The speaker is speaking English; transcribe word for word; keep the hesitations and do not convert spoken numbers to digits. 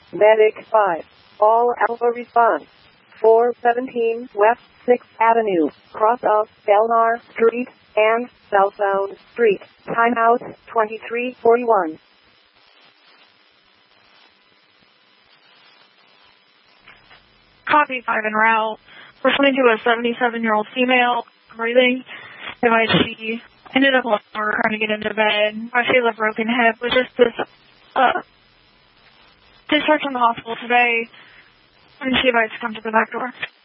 Medic five. All Alpha response. four seventeen West sixth Avenue, cross of Belmar Street and Southbound Street. Timeout twenty-three forty-one. Copy five en route. Responding to a seventy-seven-year-old female, breathing. Advised she ended up alone or trying to get into bed. She has a broken hip. Was just this, uh, discharged from the hospital today. And she advised to come to the back door.